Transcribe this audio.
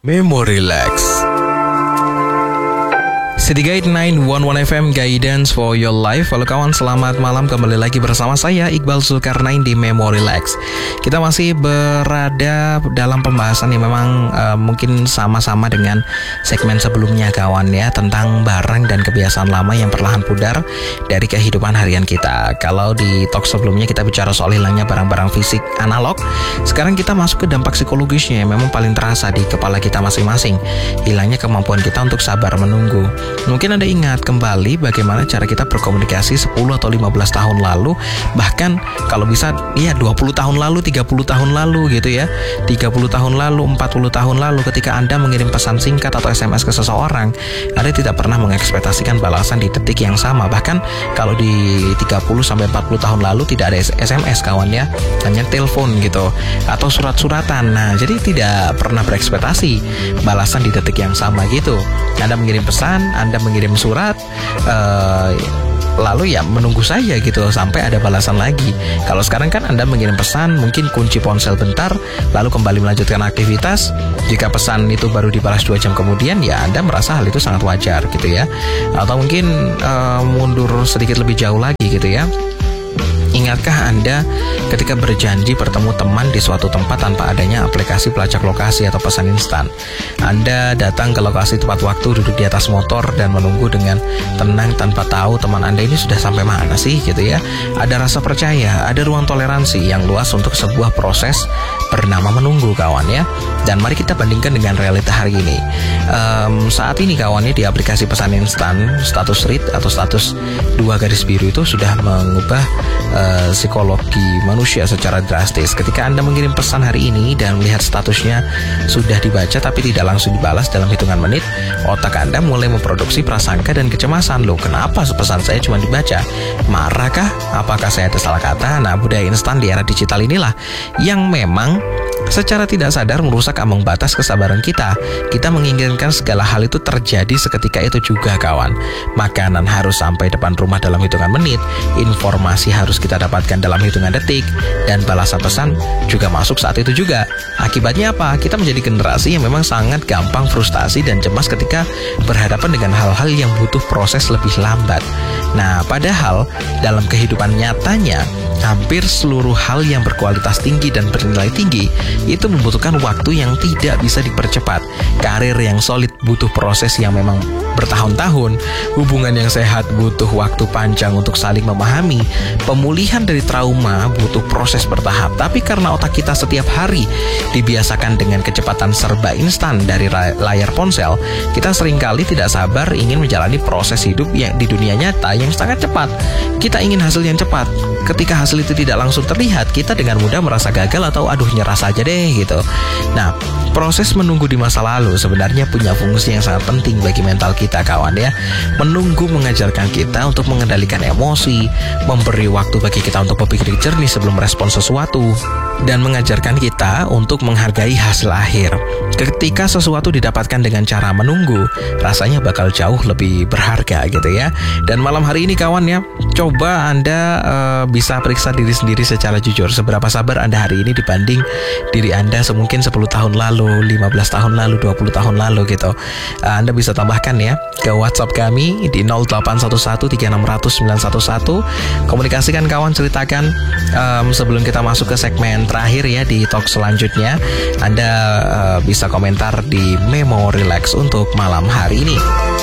Memo Relax. C38911 FM Guidance for Your Life. Halo kawan, selamat malam, kembali lagi bersama saya Iqbal Zulkarnain di Memo Relax. Kita masih berada dalam pembahasan yang memang mungkin sama-sama dengan segmen sebelumnya kawan ya, tentang barang dan kebiasaan lama yang perlahan pudar dari kehidupan harian kita. Kalau di talk sebelumnya kita bicara soal hilangnya barang-barang fisik analog, sekarang kita masuk ke dampak psikologisnya yang memang paling terasa di kepala kita masing-masing. Hilangnya kemampuan kita untuk sabar menunggu. Mungkin Anda ingat kembali bagaimana cara kita berkomunikasi 10 atau 15 tahun lalu, bahkan kalau bisa ya 20 tahun lalu, 30 tahun lalu gitu ya, 30 tahun lalu, 40 tahun lalu. Ketika Anda mengirim pesan singkat atau SMS ke seseorang, Anda tidak pernah mengekspektasikan balasan di detik yang sama. Bahkan kalau di 30 sampai 40 tahun lalu tidak ada SMS kawan ya, hanya telepon gitu atau surat-suratan. Nah, jadi tidak pernah berekspektasi balasan di detik yang sama gitu. Anda mengirim pesan, Anda mengirim surat, lalu ya menunggu saja gitu sampai ada balasan lagi. Kalau sekarang kan Anda mengirim pesan, mungkin kunci ponsel bentar, lalu kembali melanjutkan aktivitas. Jika pesan itu baru dibalas 2 jam kemudian, ya Anda merasa hal itu sangat wajar gitu ya. Atau mungkin mundur sedikit lebih jauh lagi gitu ya. Ingatkah Anda ketika berjanji bertemu teman di suatu tempat tanpa adanya aplikasi pelacak lokasi atau pesan instan? Anda datang ke lokasi tepat waktu, duduk di atas motor dan menunggu dengan tenang tanpa tahu teman Anda ini sudah sampai mana sih gitu ya. Ada rasa percaya, ada ruang toleransi yang luas untuk sebuah proses bernama menunggu kawan ya. Dan mari kita bandingkan dengan realita hari ini. Saat ini kawannya di aplikasi pesan instan, status read atau status 2 garis biru itu sudah mengubah psikologi manusia secara drastis. Ketika Anda mengirim pesan hari ini dan melihat statusnya sudah dibaca tapi tidak langsung dibalas dalam hitungan menit, otak Anda mulai memproduksi prasangka dan kecemasan. Loh, kenapa pesan saya cuma dibaca? Marahkah? Apakah saya ada salah kata? Nah, budaya instan di era digital inilah yang memang secara tidak sadar merusak ambang batas kesabaran kita. Kita menginginkan segala hal itu terjadi seketika itu juga kawan. Makanan harus sampai depan rumah dalam hitungan menit, informasi harus kita dapatkan dalam hitungan detik, dan balasan pesan juga masuk saat itu juga. Akibatnya apa? Kita menjadi generasi yang memang sangat gampang frustasi dan cemas ketika berhadapan dengan hal-hal yang butuh proses lebih lambat. Nah, padahal dalam kehidupan nyatanya hampir seluruh hal yang berkualitas tinggi dan bernilai tinggi itu membutuhkan waktu yang tidak bisa dipercepat. Karir yang solid butuh proses yang memang bertahun-tahun. Hubungan yang sehat butuh waktu panjang untuk saling memahami. Pemulihan dari trauma butuh proses bertahap. Tapi karena otak kita setiap hari dibiasakan dengan kecepatan serba instan dari layar ponsel, kita seringkali tidak sabar ingin menjalani proses hidup yang di dunia nyata yang sangat cepat. Kita ingin hasil yang cepat. Ketika hasil itu tidak langsung terlihat, kita dengan mudah merasa gagal atau aduh nyerah saja deh gitu. Nah, proses menunggu di masa lalu sebenarnya punya fungsi yang sangat penting bagi mental kita kawan ya. Menunggu mengajarkan kita untuk mengendalikan emosi, memberi waktu bagi kita untuk berpikir jernih sebelum respon sesuatu, dan mengajarkan kita untuk menghargai hasil akhir. Ketika sesuatu didapatkan dengan cara menunggu, rasanya bakal jauh lebih berharga gitu ya. Dan malam hari ini kawan ya, coba Anda bisa periksa diri sendiri secara jujur. Seberapa sabar Anda hari ini dibanding diri Anda mungkin 10 tahun lalu, 15 tahun lalu, 20 tahun lalu gitu. Anda bisa tambahkan ya ke WhatsApp kami di 08113600 Komunikasikan kawan, ceritakan sebelum kita masuk ke segmen terakhir ya di talk selanjutnya. Anda bisa komentar di Memo Relax untuk malam hari ini.